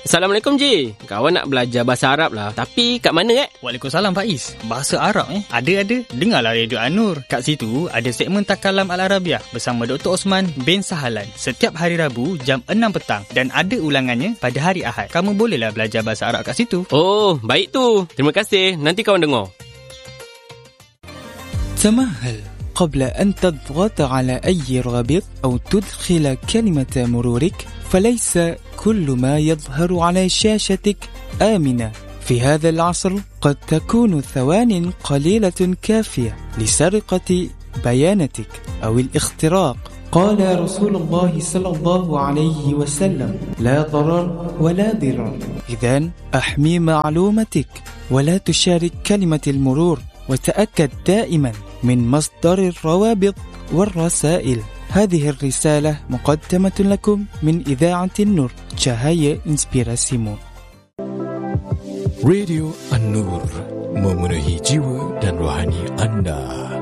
Assalamualaikum Ji. Kawan nak belajar bahasa Arab lah. Tapi kat mana Waalaikumsalam Faiz. Bahasa Arab Ada. Dengarlah Radio An-Nur. Kat situ ada segmen Takalam Al-Arabiah bersama Dr. Osman bin Sahalan setiap hari Rabu jam 6 petang dan ada ulangannya pada hari Ahad. Kamu bolehlah belajar bahasa Arab kat situ. Oh, baik tu. Terima kasih. Nanti kawan dengar. تمهل قبل أن تضغط على أي رابط أو تدخل كلمة مرورك، فليس كل ما يظهر على شاشتك آمنة. في هذا العصر قد تكون ثوان قليلة كافية لسرقة بياناتك أو الاختراق. قال رسول الله صلى الله عليه وسلم: لا ضرر ولا ضرار. إذن أحمي معلومتك ولا تشارك كلمة المرور، وتأكد دائما من مصدر الروابط والرسائل. هذه الرسالة مقدمة لكم من إذاعة النور. Cahaya Inspirasimu. Radio An-Nur, memenuhi jiwa dan rohani anda.